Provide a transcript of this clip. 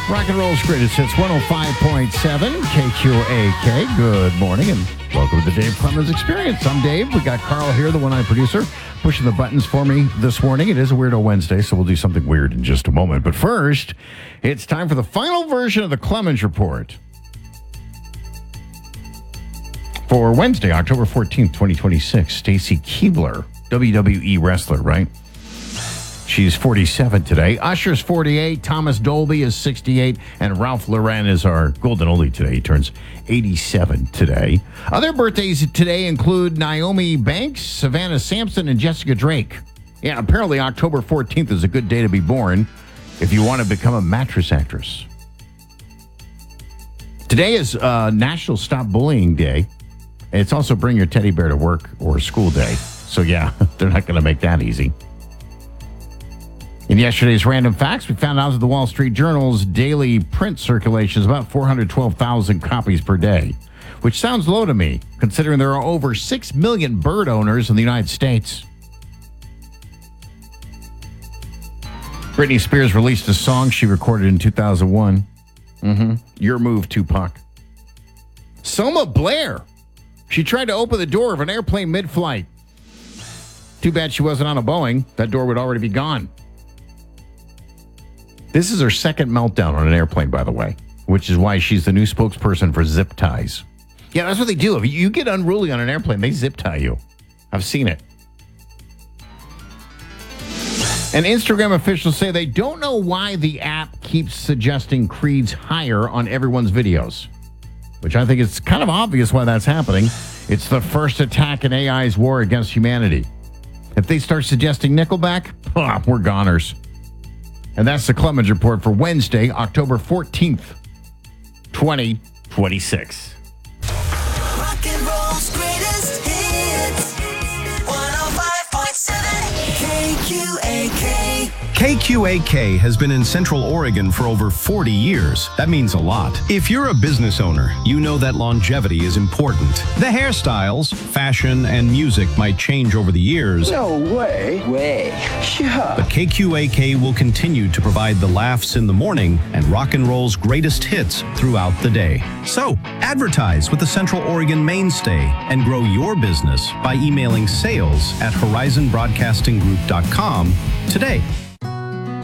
Rock and roll's greatest hits, 105.7 KQAK. Good morning and welcome to the Dave Clemens Experience. I'm Dave. We got Carl here, the one-eyed producer, pushing the buttons for me this morning. It is a Weirdo Wednesday, so we'll do something weird in just a moment. But first, it's time for the final version of the Clemens Report. For Wednesday, October 14th, 2026, Stacy Keibler, WWE wrestler, right? She's 47 today. Usher's 48. Thomas Dolby is 68. And Ralph Lauren is our golden oldie today. He turns 87 today. Other birthdays today include Naomi Banks, Savannah Sampson, and Jessica Drake. Yeah, apparently October 14th is a good day to be born if you want to become a mattress actress. Today is National Stop Bullying Day. It's also Bring Your Teddy Bear to Work or School Day. So yeah, they're not going to make that easy. In yesterday's Random Facts, we found out that the Wall Street Journal's daily print circulation is about 412,000 copies per day, which sounds low to me, considering there are over 6 million bird owners in the United States. Britney Spears released a song she recorded in 2001. Your Move, Tupac. Selma Blair. She tried to open the door of an airplane mid-flight. Too bad she wasn't on a Boeing. That door would already be gone. This is her second meltdown on an airplane, by the way, which is why she's the new spokesperson for zip ties. Yeah, that's what they do. If you get unruly on an airplane, they zip tie you. I've seen it. And Instagram officials say they don't know why the app keeps suggesting Creed's higher on everyone's videos, which I think it's kind of obvious why that's happening. It's the first attack in AI's war against humanity. If they start suggesting Nickelback, we're goners. And that's the Clemens Report for Wednesday, October 14th, 2026. Rock and roll's greatest hits. 105.7 KQAK. KQAK has been in Central Oregon for over 40 years. That means a lot. If you're a business owner, you know that longevity is important. The hairstyles, fashion, and music might change over the years. No way. Yeah. But KQAK will continue to provide the laughs in the morning and rock and roll's greatest hits throughout the day. So, advertise with the Central Oregon mainstay and grow your business by emailing sales@horizonbroadcastinggroup.com today.